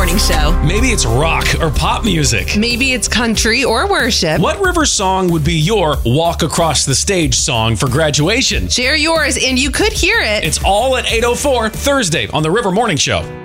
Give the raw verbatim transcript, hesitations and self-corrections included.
Morning Show. Maybe it's rock or pop music. Maybe it's country or worship. What River song would be your walk across the stage song for graduation? Share yours, and you could hear it. It's all at eight oh four Thursday on the River Morning Show.